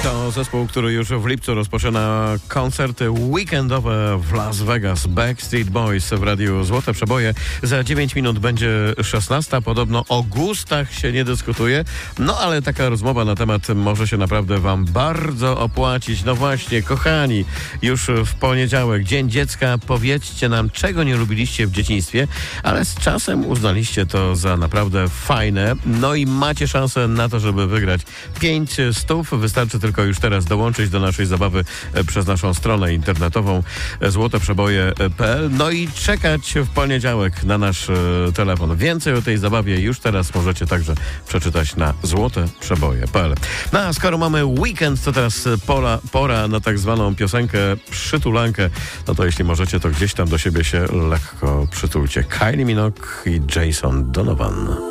To zespół, który już w lipcu rozpoczyna koncerty weekendowe w Las Vegas. Backstreet Boys w Radiu Złote Przeboje. Za 9 minut będzie 16. Podobno o gustach się nie dyskutuje. No ale taka rozmowa na temat może się naprawdę wam bardzo opłacić. No właśnie, kochani, już w poniedziałek, Dzień Dziecka. Powiedzcie nam, czego nie lubiliście w dzieciństwie, ale z czasem uznaliście to za naprawdę fajne. No i macie szansę na to, żeby wygrać 500. Wystarczy tylko już teraz dołączyć do naszej zabawy przez naszą stronę internetową złoteprzeboje.pl. No i czekać w poniedziałek na nasz telefon. Więcej o tej zabawie już teraz możecie także przeczytać na złoteprzeboje.pl. No a skoro mamy weekend, to teraz pora na tak zwaną piosenkę przytulankę. No to jeśli możecie, to gdzieś tam do siebie się lekko przytulcie. Kylie Minogue i Jason Donovan.